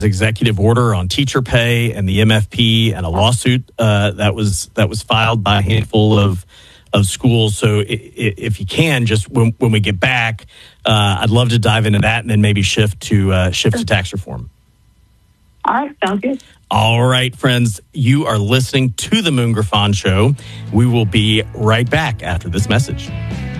executive order on teacher pay and the MFP and a lawsuit that was filed by a handful of schools. So if you can, just when we get back, I'd love to dive into that and then maybe shift to tax reform. All right, sounds good. All right, friends, you are listening to the Moon Griffon Show. We will be right back after this message.